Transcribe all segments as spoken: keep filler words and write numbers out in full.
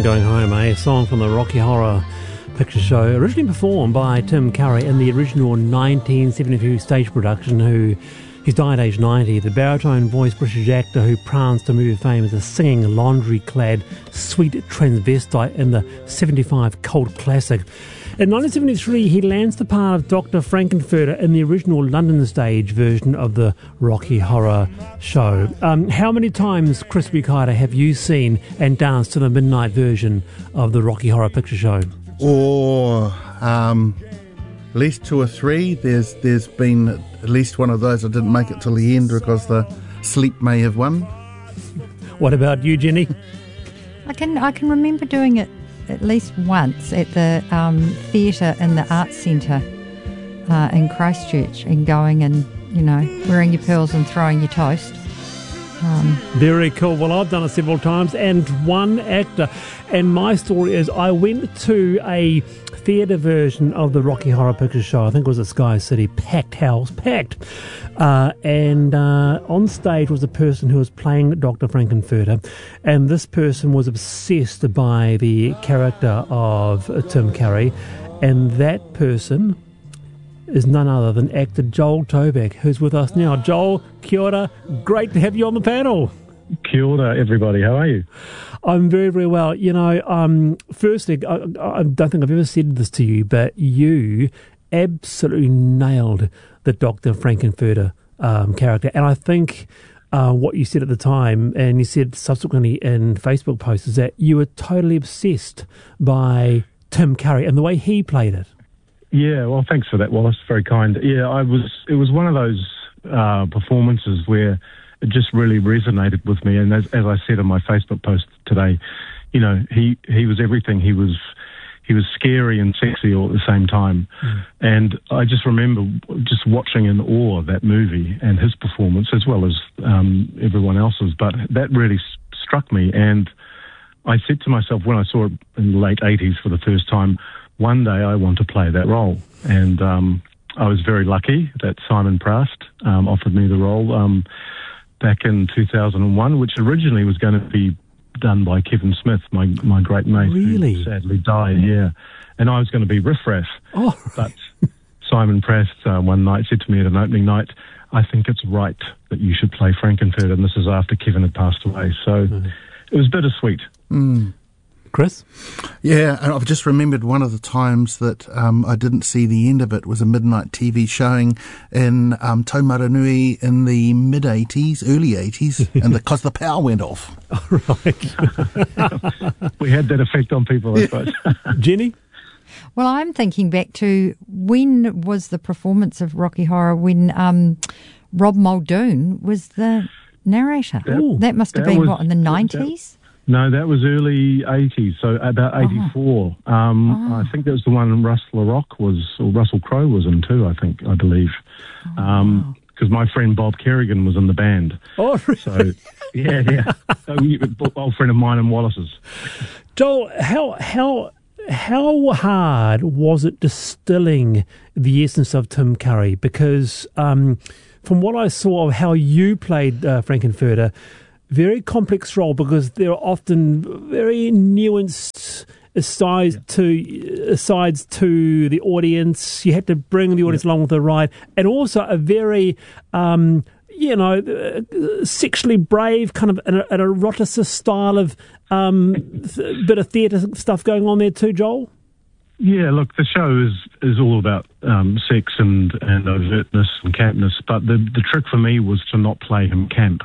Going Home, a song from the Rocky Horror Picture Show, originally performed by Tim Curry in the original nineteen seventy-two stage production, who he's died aged ninety. The baritone-voiced British actor who pranced to movie fame as a singing, laundry-clad, sweet transvestite in the seventy-five cult classic. In nineteen seventy-three, he lands the part of Doctor Frankenfurter in the original London stage version of the Rocky Horror Show. Um, how many times, Chris Bukaida, have you seen and danced to the midnight version of the Rocky Horror Picture Show? Or um, at least two or three. There's there's been at least one of those I didn't make it till the end because the sleep may have won. What about you, Jenny? I can I can remember doing it at least once at the um, theatre in the Arts Centre uh, in Christchurch, and going and, you know, wearing your pearls and throwing your toast. Um, Very cool. Well, I've done it several times, and one actor. And my story is I went to a theatre version of the Rocky Horror Picture Show. I think it was at Sky City. Packed house, packed. Uh, and uh, on stage was a person who was playing Doctor Frankenfurter. And this person was obsessed by the character of uh, Tim Curry. And that person is none other than actor Joel Toback, who's with us now. Joel, kia ora. Great to have you on the panel. Kia ora, everybody. How are you? I'm very, very well. You know, um, firstly, I, I don't think I've ever said this to you, but you absolutely nailed the Doctor Frankenfurter um, character. And I think uh, what you said at the time, and you said subsequently in Facebook posts, is that you were totally obsessed by Tim Curry and the way he played it. Yeah, well, thanks for that, Wallace. Very kind. Yeah, I was. It was one of those uh, performances where it just really resonated with me. And as, as I said in my Facebook post today, you know, he, he was everything. He was he was scary and sexy all at the same time. Mm. And I just remember just watching in awe that movie and his performance, as well as um, everyone else's. But that really s- struck me. And I said to myself when I saw it in the late eighties for the first time, one day I want to play that role. And um, I was very lucky that Simon Prast um, offered me the role um, back in two thousand one, which originally was going to be done by Kevin Smith, my my great mate, really? who sadly died, yeah. And I was going to be Riff Raff. Oh. But Simon Prast uh, one night said to me at an opening night, I think it's right that you should play Frankenfurter, and this is after Kevin had passed away. So mm. it was bittersweet. Mm. Chris? Yeah, and I've just remembered one of the times that um, I didn't see the end of it was a midnight T V showing in um, Taumaranui in the mid-eighties, early eighties, and because the, the power went off. Right. We had that effect on people, I suppose. Jenny? well, I'm thinking back to when was the performance of Rocky Horror when um, Rob Muldoon was the narrator. That, that must have that been, was, what, in the nineties? No, that was early eighties, so about eighty-four. Oh. Um, oh. I think that was the one Russell LaRock was, or Russell Crowe was in too, I think, I believe. Because oh, um, wow. my friend Bob Kerrigan was in the band. Oh, really? So, yeah, yeah. So, old friend of mine and Wallace's. Joel, how, how, how hard was it distilling the essence of Tim Curry? Because um, from what I saw of how you played uh, Frankenfurter, very complex role, because there are often very nuanced asides yeah. to asides to the audience. You had to bring the audience yeah. along with the ride, and also a very um, you know uh, sexually brave kind of an, an eroticist style of um, th- bit of theatre stuff going on there too, Joel. Yeah, look, the show is is all about um, sex and and overtness and campness, but the the trick for me was to not play him camp.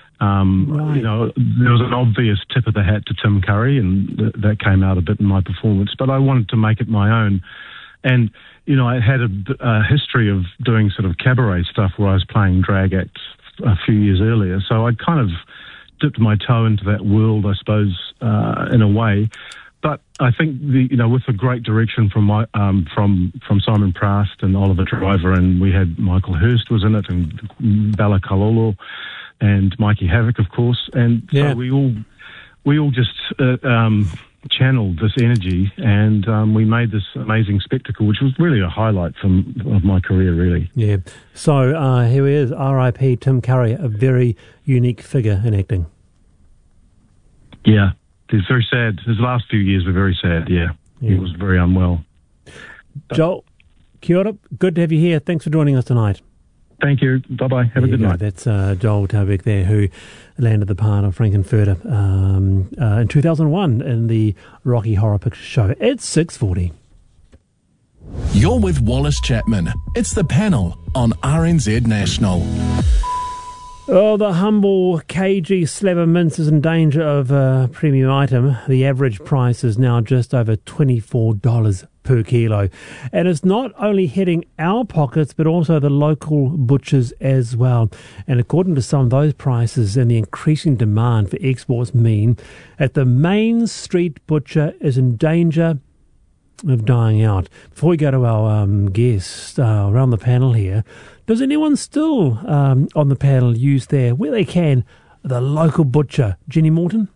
Um, right. You know, there was an obvious tip of the hat to Tim Curry, and th- that came out a bit in my performance, but I wanted to make it my own. And, you know, I had a, a history of doing sort of cabaret stuff where I was playing drag acts a few years earlier, so I kind of dipped my toe into that world, I suppose, uh, in a way. But I think, the, you know, with the great direction from my, um, from from Simon Prast and Oliver Driver, and we had Michael Hurst was in it, and Bella Kalolo, and Mikey Havoc, of course, and yeah. so we all we all just uh, um, channeled this energy, and um, we made this amazing spectacle, which was really a highlight from of my career, really. Yeah. So uh, here he is, R I P Tim Curry, a very unique figure in acting. Yeah, it's very sad. His last few years were very sad, yeah. yeah. He was very unwell. But Joel, kia ora. Good to have you here. Thanks for joining us tonight. Thank you. Bye-bye. Have there a good go. night. That's uh, Joel Taubeck there, who landed the part of Frankenfurter um, uh, in two thousand one in the Rocky Horror Picture Show. It's six forty. You're with Wallace Chapman. It's The Panel on R N Z National. Oh, the humble K G slab of mince is in danger of a premium item. The average price is now just over twenty-four dollars per kilo. And it's not only hitting our pockets, but also the local butchers as well. And according to some of those prices and the increasing demand for exports mean that the main street butcher is in danger of dying out. Before we go to our um, guest uh, around the panel here, does anyone still um, on the panel use their, where they can, the local butcher? Jenny Morton?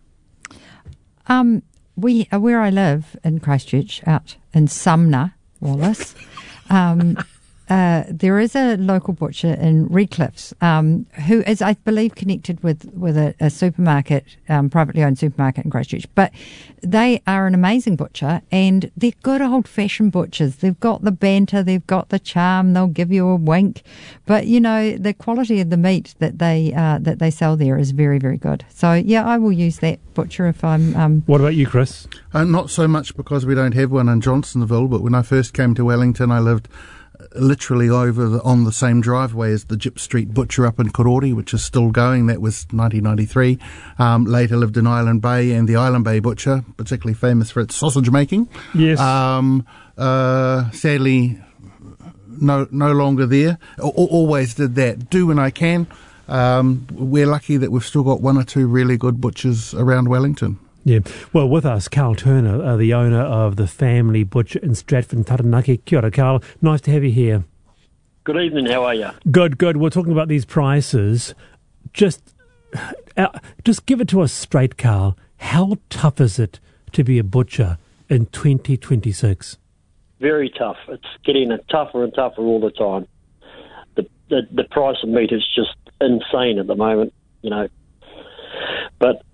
Um, we uh, where I live in Christchurch, out in Sumner, Wallace, um, uh, there is a local butcher in Redcliffs um, who is, I believe, connected with with a, a supermarket, um, privately owned supermarket in Christchurch. But they are an amazing butcher, and they're good old-fashioned butchers. They've got the banter, they've got the charm. They'll give you a wink, but you know the quality of the meat that they uh, that they sell there is very, very good. So yeah, I will use that butcher if I'm. Um, what about you, Chris? Uh, not so much because we don't have one in Johnsonville, but when I first came to Wellington, I lived literally over the, on the same driveway as the Gyp Street Butcher up in Korori, which is still going. That was nineteen ninety-three. Um, later lived in Island Bay, and the Island Bay Butcher, particularly famous for its sausage making. Yes. Um, uh, sadly, no no longer there. A- always did that. Do when I can. Um, we're lucky that we've still got one or two really good butchers around Wellington. Yeah. Well, with us, Carl Turner, uh, the owner of the Family Butcher in Stratford and Taranaki. Kia ora, Carl. Nice to have you here. Good evening. How are you? Good, good. We're talking about these prices. Just, uh, just give it to us straight, Carl. How tough is it to be a butcher in twenty twenty-six? Very tough. It's getting tougher and tougher all the time. The the, the price of meat is just insane at the moment, you know. But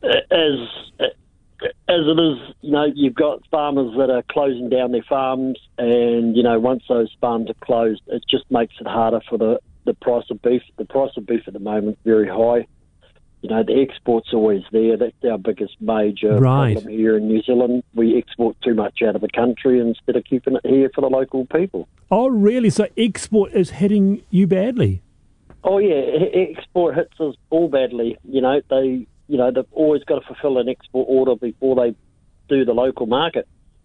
as as it is, you know, you've got farmers that are closing down their farms, and, you know, once those farms are closed, it just makes it harder for the, the price of beef. The price of beef at the moment is very high. You know, the export's always there. That's our biggest major right. problem here in New Zealand. We export too much out of the country instead of keeping it here for the local people. Oh, really? So export is hitting you badly? Oh, yeah. E- export hits us all badly. You know, they... You know, they've always got to fulfil an export order before they do the local market.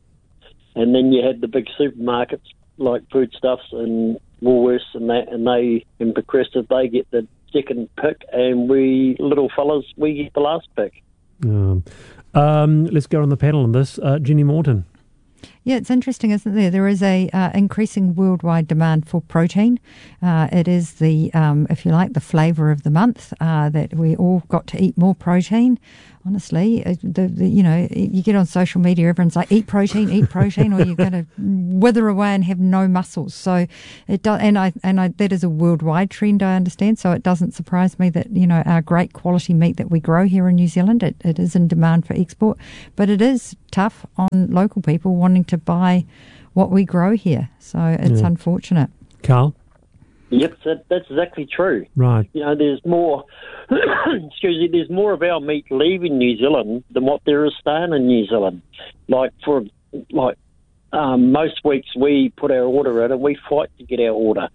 And then you had the big supermarkets like Foodstuffs and Woolworths and that, and they, in Bucharest, they get the second pick, and we little fellas, we get the last pick. Um, um, let's go on the panel on this. Uh, Jenny Morton. Yeah, it's interesting, isn't there? There is a uh, increasing worldwide demand for protein. Uh, it is the, um, if you like, the flavour of the month, uh, that we all got to eat more protein. Honestly, the, the, you know, you get on social media, everyone's like, eat protein, eat protein, or you're going to wither away and have no muscles. So it does, and I and I, that is a worldwide trend, I understand. So it doesn't surprise me that, you know, our great quality meat that we grow here in New Zealand, it, it is in demand for export, but it is tough on local people wanting to buy what we grow here. So it's yeah. unfortunate. Carl? Yep, that, that's exactly true. Right. You know, there's more, excuse me, there's more of our meat leaving New Zealand than what there is staying in New Zealand. Like, for, like, um, most weeks we put our order in and we fight to get our order.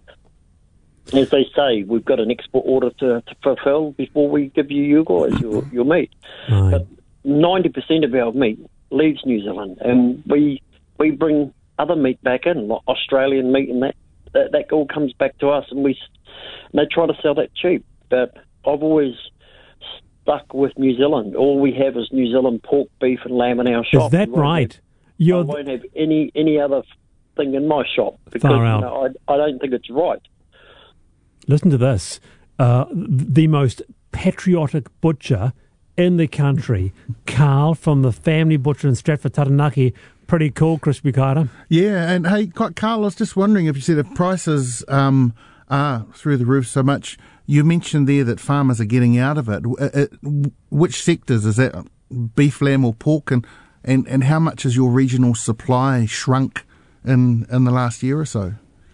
As they say, we've got an export order to, to fulfill before we give you, you guys your, your meat. Right. But ninety percent of our meat leaves New Zealand, and we we bring other meat back in, like Australian meat and that. That, that all comes back to us, and we and they try to sell that cheap. But I've always stuck with New Zealand. All we have is New Zealand pork, beef, and lamb in our shop. Is that right? Have, You're I won't have any any other thing in my shop because Far out. You know, I I don't think it's right. Listen to this. Uh, the most patriotic butcher in the country, Carl from the Family Butcher in Stratford Taranaki. Pretty cool, Chris Bucata. Yeah, and hey, Carl, I was just wondering if you said if prices um, are through the roof so much, you mentioned there that farmers are getting out of it. Which sectors is that beef, lamb or pork, and, and, and how much has your regional supply shrunk in, in the last year or so?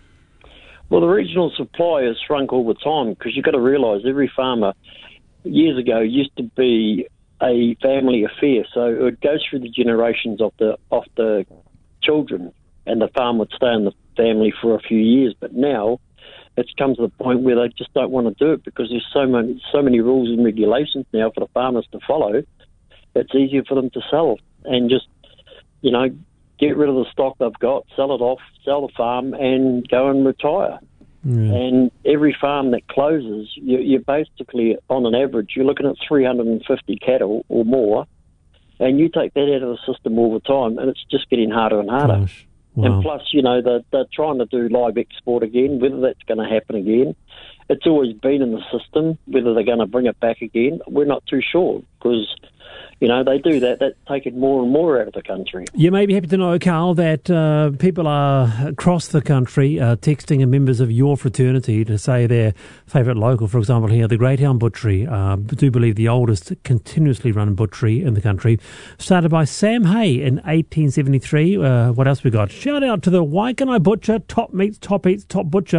Well, the regional supply has shrunk all the time because you've got to realise every farmer years ago used to be a family affair, so it goes through the generations of the of the children, and the farm would stay in the family for a few years. But now it's come to the point where they just don't want to do it because there's so many so many rules and regulations now for the farmers to follow. It's easier for them to sell and just, you know, get rid of the stock they've got, sell it off, sell the farm, and go and retire. Mm. And every farm that closes, you, you're basically, on an average, you're looking at three hundred fifty cattle or more, and you take that out of the system all the time, and it's just getting harder and harder. Gosh. Wow. And plus, you know, they're, they're trying to do live export again, whether that's going to happen again. It's always been in the system. Whether they're going to bring it back again, we're not too sure because, you know, they do that. That's taking more and more out of the country. You may be happy to know, Carl, that uh, people are across the country uh, texting members of your fraternity to say their favourite local. For example, here, the Greytown Butchery, uh, I do believe the oldest continuously run butchery in the country, started by Sam Hay in eighteen seventy-three. Uh, what else we got? Shout out to the Waikanae Butcher, top meats, top eats, top butcher.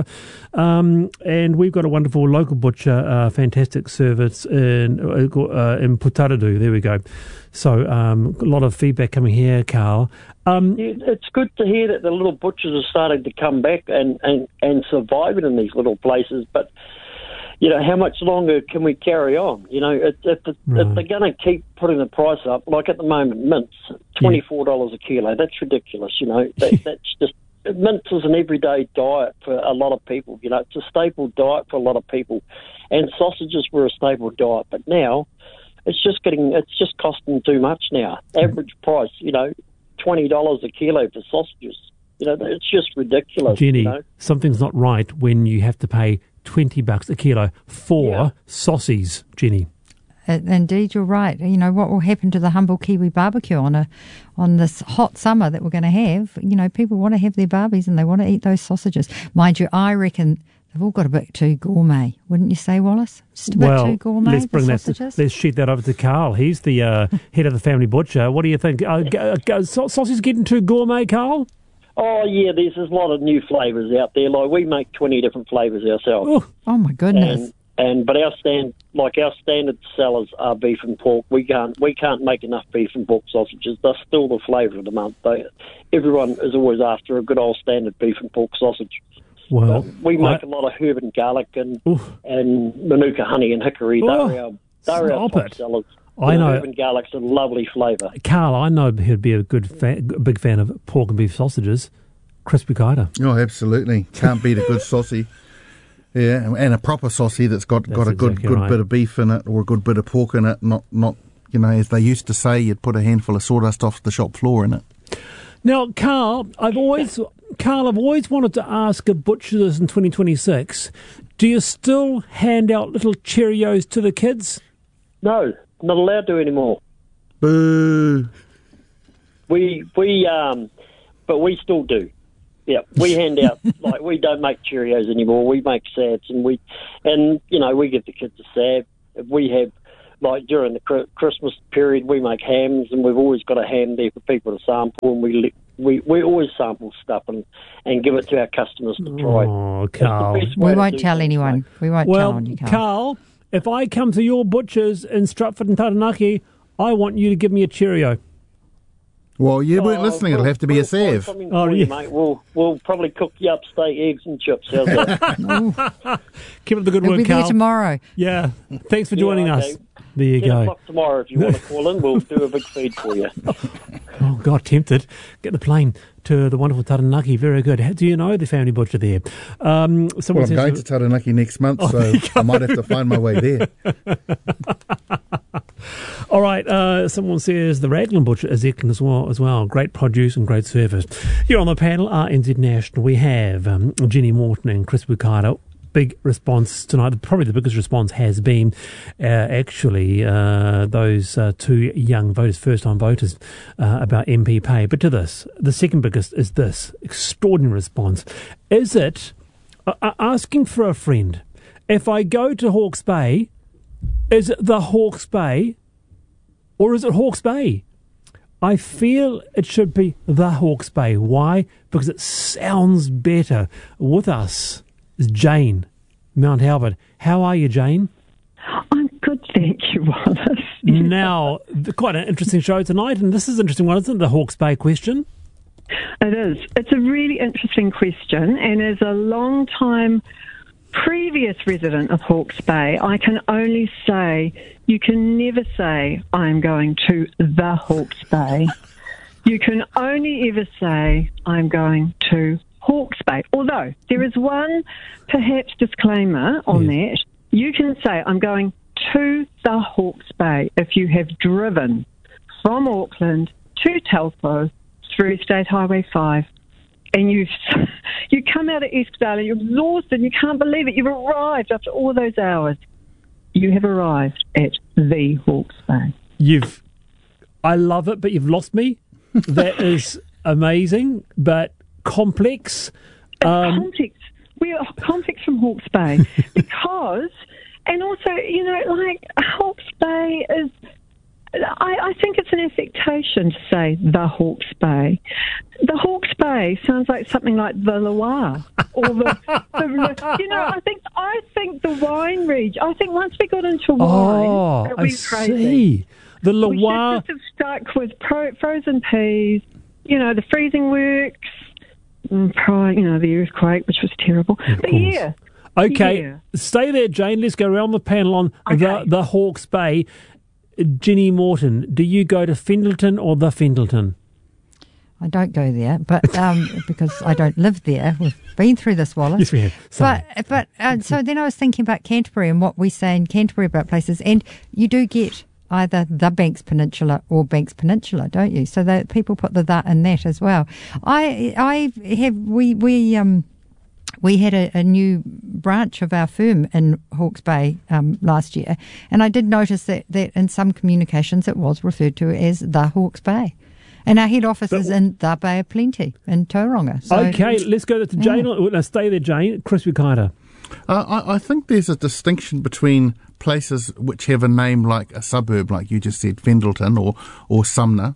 Um, and we've got a wonderful local butcher, uh, fantastic service in, uh, in Putaradu. There we go. So um, a lot of feedback coming here, Carl. Um, yeah, it's good to hear that the little butchers are starting to come back and, and, and surviving in these little places. But, you know, how much longer can we carry on? You know, if, if, right. if they're going to keep putting the price up, like at the moment, mince, twenty-four dollars yeah. a kilo, that's ridiculous, you know. That, that's just... Mince is an everyday diet for a lot of people. You know, it's a staple diet for a lot of people. And sausages were a staple diet. But now... It's just getting, it's just costing too much now. Average price, you know, twenty dollars a kilo for sausages. You know, it's just ridiculous. Jenny, you know? Something's not right when you have to pay twenty bucks a kilo for yeah. saucies, Jenny. Uh, indeed, you're right. You know, what will happen to the humble Kiwi barbecue on a on this hot summer that we're going to have? You know, people want to have their barbies and they want to eat those sausages. Mind you, I reckon they've all got a bit too gourmet, wouldn't you say, Wallace? Just a bit well, too gourmet, let's bring the that. To, let's shoot that over to Carl. He's the uh, head of the family butcher. What do you think? Uh, uh, uh, sausage getting too gourmet, Carl? Oh yeah, there's, there's a lot of new flavours out there. Like we make twenty different flavours ourselves. Oh, oh my goodness! And, and but our stand, like our standard sellers are beef and pork. We can't we can't make enough beef and pork sausages. They're still the flavour of the month. They, everyone is always after a good old standard beef and pork sausage. Well, but we make I, a lot of herb and garlic and oof. and Manuka honey and hickory. Oh, they're our, they're our top it. sellers. I you know. Herb and garlic's a lovely flavour. Carl, I know he'd be a good fan, a big fan of pork and beef sausages. Crispy Kaida. Oh, absolutely. Can't beat a good saucy. Yeah, and a proper saucy that's got, That's got a good exactly good right. bit of beef in it or a good bit of pork in it. Not, not you know, as they used to say, you'd put a handful of sawdust off the shop floor in it. Now, Carl, I've always, Carl, I've always wanted to ask of butchers in twenty twenty-six, do you still hand out little Cheerios to the kids? No, not allowed to anymore. Boo. We we um, but we still do. Yeah, we hand out like we don't make Cheerios anymore. We make Sabs, and we and you know we give the kids a Sab. We have like during the Christmas period, we make hams, and we've always got a ham there for people to sample, and we we we always sample stuff and, and give it to our customers to try. Oh, Carl. We won't tell anyone. We won't well, tell on you, Carl. Carl, if I come to your butchers in Stratford and Taranaki, I want you to give me a Cheerio. Well, you weren't Oh, listening. we'll, It'll have to be we'll a Sav. find something Oh, for yeah. you, mate. We'll we'll probably cook you up steak, eggs, and chips. How's that? Keep up the good We'll work, be there Carl. tomorrow. Yeah, thanks for joining Yeah, okay. us. There you Ten go. o'clock tomorrow, if you want to call in, we'll do a big feed for you. Oh, God, tempted. Get the plane to the wonderful Taranaki. Very good. How do you know the family butcher there? Um, someone Well, I'm says, going to Taranaki next month, Oh, so I might have to find my way there. all right, uh, someone says the Raglan Butcher is excellent as well, as well. Great produce and great service. Here on the panel, R N Z National, we have um, Jenny Morton and Chris Bukata. Big response tonight. Probably the biggest response has been uh, actually uh, those uh, two young voters, first-time voters, uh, about M P pay. But to this, the second biggest is this extraordinary response. Is it uh, asking for a friend? If I go to Hawke's Bay, is it the Hawke's Bay or is it Hawke's Bay? I feel it should be the Hawke's Bay. Why? Because it sounds better. With us is Jane, Mount Albert. How are you, Jane? I'm good, thank you, Wallace. Now, quite an interesting show tonight, and this is an interesting one, isn't it? The Hawke's Bay question. It is. It's a really interesting question, and as a long time previous resident of Hawke's Bay, I can only say you can never say I'm going to the Hawke's Bay. You can only ever say I'm going to Hawke's Bay. Although there is one perhaps disclaimer on yes. that. You can say I'm going to the Hawke's Bay if you have driven from Auckland to Taupo through State Highway five. And you you come out of Eskdale and you're exhausted and you can't believe it. You've arrived after all those hours. You have arrived at the Hawke's Bay. You've, I love it, but you've lost me. That is amazing, but complex. It's Um, complex. We are complex from Hawke's Bay because, and also, you know, like Hawke's Bay is, I, I think it's an affectation to say the Hawke's Bay. The Hawke's Bay sounds like something like the Loire or the, the you know. I think I think the wine region. I think once we got into wine, oh, it I went crazy. see. The We Loire. should just have stuck with pro, frozen peas. You know, the freezing works. And pro, you know, the earthquake, which was terrible. Of but course. yeah. Okay, Yeah. stay there, Jane. Let's go around the panel on Okay. the, the Hawke's Bay. Ginny Morton, do you go to Findleton or the Findleton? I don't go there, but um, because I don't live there. We've been through this, Wallace. Yes, we have. Sorry. But but uh, so then I was thinking about Canterbury and what we say in Canterbury about places, and you do get either the Banks Peninsula or Banks Peninsula, don't you? So that people put the that in that as well. I I have we we um. We had a, a new branch of our firm in Hawke's Bay um, last year, and I did notice that, that in some communications it was referred to as the Hawke's Bay. And our head office but, is in the Bay of Plenty in Tauranga. So, okay, let's go to Jane. Yeah. No, stay there, Jane. Chris Wikaita. Uh, I, I think there's a distinction between places which have a name like a suburb, like you just said, Findleton or, or Sumner,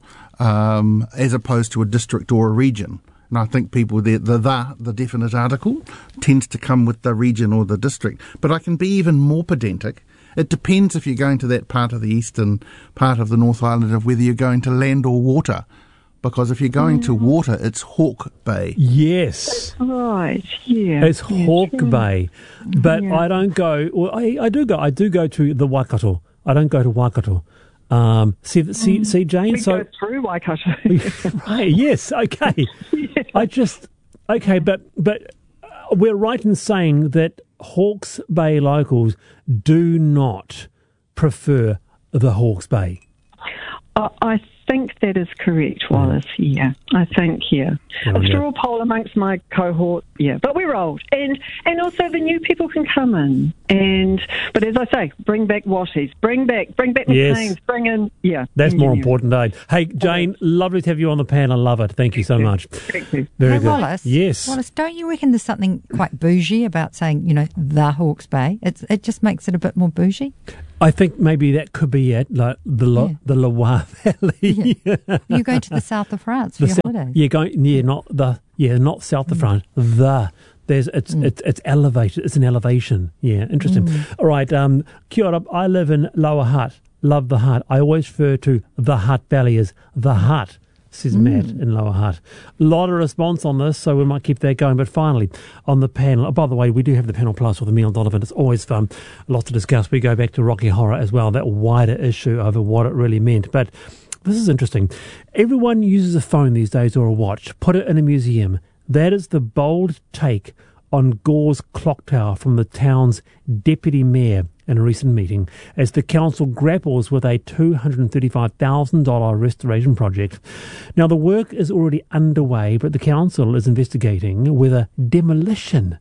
um, as opposed to a district or a region. And I think people, the, the the the definite article tends to come with the region or the district. But I can be even more pedantic. It depends if you're going to that part of the eastern part of the North Island of whether you're going to land or water. Because if you're going mm. to water, it's Hawke Bay. Yes. Right, yeah. It's yeah, Hawke true. Bay. But yeah. I don't go, well, I, I do go, I do go to the Waikato. I don't go to Waikato. Um, see, see, see, Jane. We so go through Waikato. right, yes, okay. Yeah. I just okay, but but we're right in saying that Hawke's Bay locals do not prefer the Hawke's Bay. Uh, I think that is correct, Wallace. Yeah, I think yeah. Oh, a yeah. straw poll amongst my cohort. Yeah, but we're old, and and also the new people can come in. And but as I say, bring back Watties, bring back, bring back Yes. McLean's, bring in. Yeah, That's more yeah. important, eh? Hey, Jane, lovely to have you on the panel. I love it. Thank you so much. Thank you. Very Hey, good. Wallace, Yes. Wallace, don't you reckon there's something quite bougie about saying, you know, the Hawke's Bay? It's, it just makes it a bit more bougie. I think maybe that could be it, like the Lo- Yeah. the Loire Valley. Yeah. You go to the south of France for The your sou- holidays. Yeah, going yeah, not the yeah, not south of France. The there's it's Mm. it's it's elevated. It's an elevation. Yeah, interesting. Mm. All right, um, kia ora. I live in Lower Hutt. Love the Hutt. I always refer to the Hutt Valley as the Hutt. Says Matt in Lower Hutt. A lot of response on this, so we might keep that going. But finally, on the panel, oh, by the way, we do have the panel plus with Emile Donovan. It's always fun. A lot to discuss. We go back to Rocky Horror as well, that wider issue over what it really meant. But this is interesting. Everyone uses a phone these days or a watch. Put it in a museum. That is the bold take on Gore's clock tower from the town's deputy mayor in a recent meeting as the council grapples with a two hundred thirty-five thousand dollars restoration project. Now, the work is already underway, but the council is investigating whether demolition,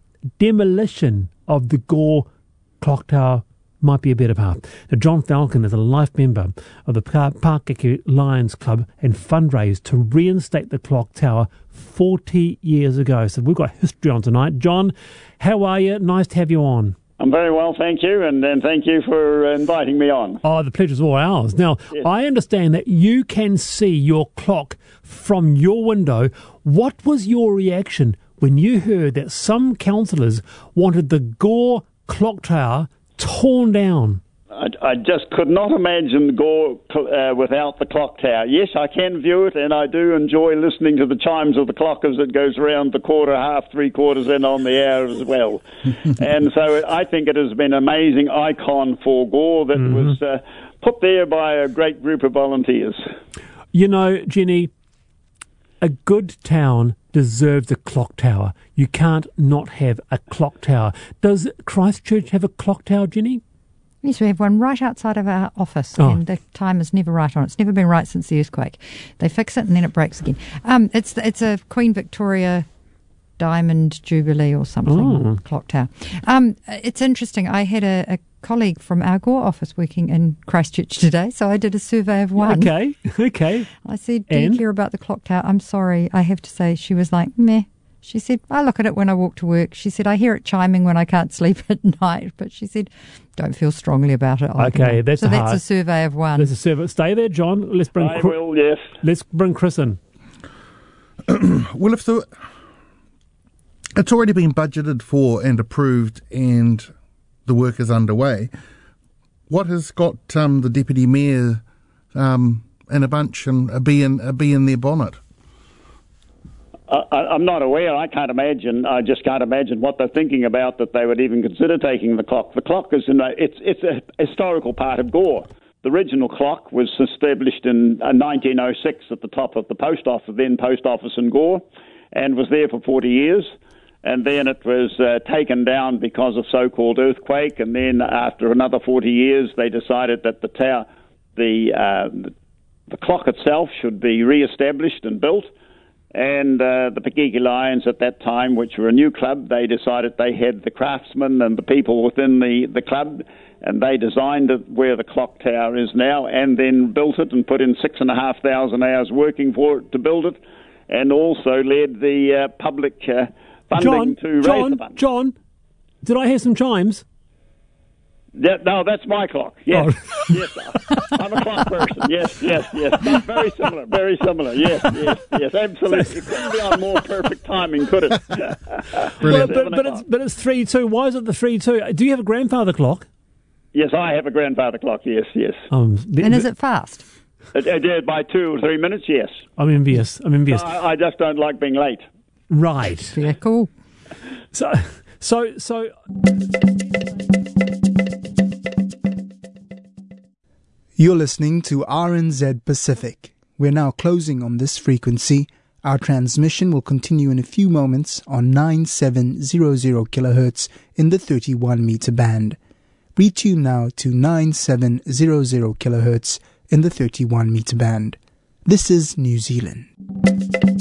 demolition of the Gore clock tower might be a better path. Now, John Falcon is a life member of the Pakeke Lions Club and fundraised to reinstate the clock tower forty years ago. So we've got history on tonight. John, how are you? Nice to have you on. I'm very well, thank you, and, and thank you for inviting me on. Oh, the pleasure's all ours. Now, Yes. I understand that you can see your clock from your window. What was your reaction when you heard that some councillors wanted the Gore clock tower torn down? I, I just could not imagine Gore uh, without the clock tower. Yes, I can view it, and I do enjoy listening to the chimes of the clock as it goes around the quarter, half, three quarters in on the hour as well. And so I think it has been an amazing icon for Gore that mm-hmm. was uh, put there by a great group of volunteers. You know, Jenny, a good town deserves a clock tower. You can't not have a clock tower. Does Christchurch have a clock tower, Jenny? Yes, we have one right outside of our office, Oh. and the time is never right on it. It's never been right since the earthquake. They fix it and then it breaks again. Um, it's it's a Queen Victoria Diamond Jubilee or something Oh. clock tower. Um, it's interesting. I had a, a colleague from our Gore office working in Christchurch today, so I did a survey of one. Okay, okay. I said, do And? you care about the clock tower? I'm sorry, I have to say. She was like, meh. She said, I look at it when I walk to work. She said, I hear it chiming when I can't sleep at night. But she said, don't feel strongly about it. either. Okay, that's so a that's hard- a survey of one. There's a server. Stay there, John. Let's bring I Chri- will, yes. let's bring Chris in. Well, if the it's already been budgeted for and approved, and the work is underway, what has got um, the deputy mayor um, in a bunch and a bee in a bee in their bonnet? I, I'm not aware. I can't imagine. I just can't imagine what they're thinking about that they would even consider taking the clock. The clock is in a, it's it's a historical part of Gore. The original clock was established in uh, nineteen oh six at the top of the post office, then post office in Gore, and was there for forty years. And then it was uh, taken down because of so-called earthquake. And then after another forty years, they decided that the tower, the uh, the clock itself, should be re-established and built. And uh, the Pakeke Lions at that time, which were a new club, they decided they had the craftsmen and the people within the, the club, and they designed it where the clock tower is now, and then built it and put in six and a half thousand hours working for it to build it, and also led the uh, public uh, funding John, to raise John, the funds. John, did I hear some chimes? Yeah, no, that's my clock. Yes, Oh. yes, I'm a clock person. Yes, yes, yes. No, very similar, very similar. Yes, yes, yes, absolutely. It couldn't be on more perfect timing, could it? Well, but, but it's but it's three two. Why is it the three two? Do you have a grandfather clock? Yes, I have a grandfather clock. Yes, yes. Um, th- and is it fast? It, it did by two or three minutes. Yes. I'm envious. I'm envious. I, I just don't like being late. Right. Yeah, cool. So so so. You're listening to R N Z Pacific. We're now closing on this frequency. Our transmission will continue in a few moments on nine seven hundred kilohertz in the thirty-one meter band. Retune now to nine seven hundred kilohertz in the thirty-one meter band. This is New Zealand.